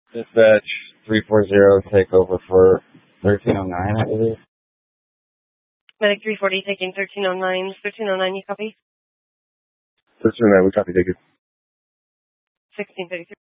Dispatch 340, take over for 1309, I believe. Medic 340 taking 1309. 1309, you copy? 1309, we copy, take it. 1633.